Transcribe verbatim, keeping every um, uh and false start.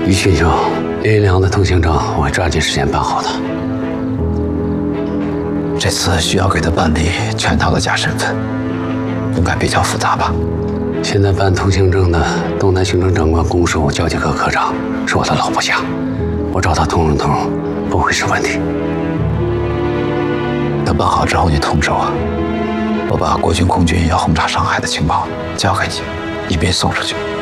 于先生，林良的通行证我会抓紧时间办好的。 这次需要给他办理全套的假身份，应该比较复杂吧？ 现在办通行证的东南行政长官公署交接科科长是我的老部下，我找他通融通融，不会是问题。 等办好之后，你通知我，我把国军空军要轰炸上海的情报交给你，以便送出去。